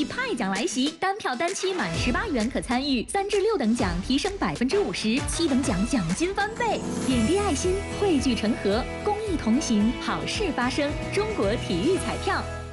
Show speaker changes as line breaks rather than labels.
派奖来袭，单票单期满18元可参与，3至6等奖提升50%，7等奖奖金翻倍。点滴爱心，汇聚成河，公益同行，好事发生。中国体育彩票。